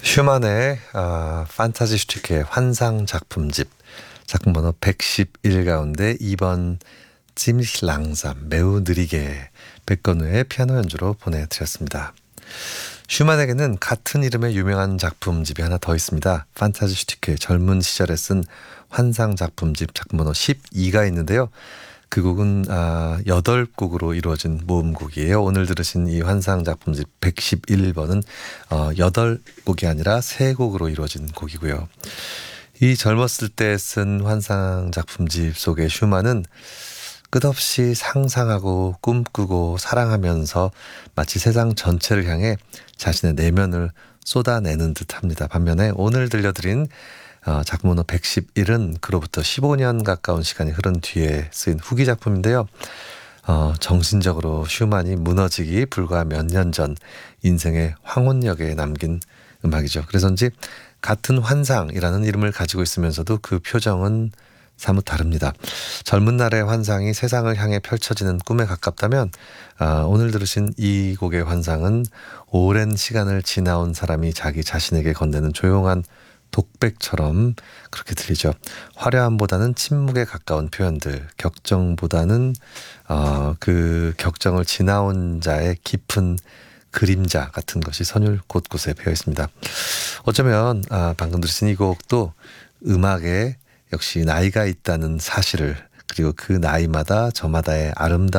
슈만의 판타지 슈티크의 환상 작품집 작품 번호 111 가운데 2번 ziemlich langsam 매우 느리게 백건우의 피아노 연주로 보내드렸습니다. 슈만에게는 같은 이름의 유명한 작품집이 하나 더 있습니다. 판타지 슈티크의 젊은 시절에 쓴 환상 작품집 작품 번호 12가 있는데요. 그 곡은 8곡으로 이루어진 모음곡이에요. 오늘 들으신 이 환상 작품집 111번은 8곡이 아니라 3곡으로 이루어진 곡이고요. 이 젊었을 때 쓴 환상 작품집 속의 슈만은 끝없이 상상하고 꿈꾸고 사랑하면서 마치 세상 전체를 향해 자신의 내면을 쏟아내는 듯합니다. 반면에 오늘 들려드린 작품 번호 111은 그로부터 15년 가까운 시간이 흐른 뒤에 쓰인 후기 작품인데요. 정신적으로 슈만이 무너지기 불과 몇 년 전 인생의 황혼역에 남긴 음악이죠. 그래서인지 같은 환상이라는 이름을 가지고 있으면서도 그 표정은 사뭇 다릅니다. 젊은 날의 환상이 세상을 향해 펼쳐지는 꿈에 가깝다면 오늘 들으신 이 곡의 환상은 오랜 시간을 지나온 사람이 자기 자신에게 건네는 조용한 독백처럼 그렇게 들리죠. 화려함보다는 침묵에 가까운 표현들, 격정보다는 그 격정을 지나온 자의 깊은 그림자 같은 것이 선율 곳곳에 배어 있습니다. 어쩌면 방금 들으신 이 곡도 음악에 역시 나이가 있다는 사실을, 그리고 그 나이마다 저마다의 아름다운